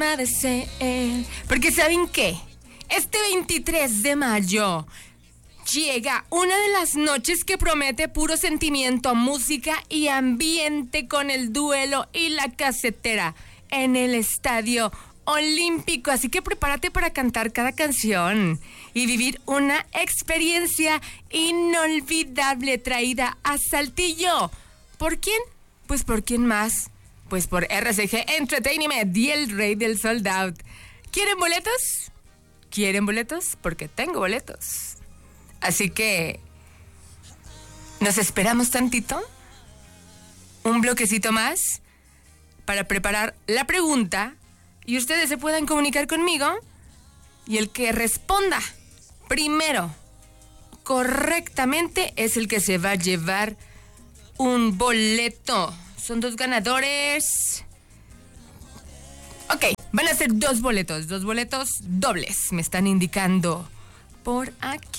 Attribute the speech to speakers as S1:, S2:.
S1: de ser. Porque ¿saben qué? Este 23 de mayo llega una de las noches que promete puro sentimiento, música y ambiente con el duelo y la casetera en el Estadio Olímpico. Así que prepárate para cantar cada canción y vivir una experiencia inolvidable traída a Saltillo. ¿Por quién? Pues ¿por quién más? Pues por RCG Entertainment y el rey del sold out. ¿Quieren boletos? ¿Quieren boletos? Porque tengo boletos. Así que nos esperamos tantito, un bloquecito más, para preparar la pregunta y ustedes se puedan comunicar conmigo. Y el que responda primero correctamente es el que se va a llevar un boleto. Son 2 ganadores. Ok, van a ser 2 boletos dobles, me están indicando por aquí.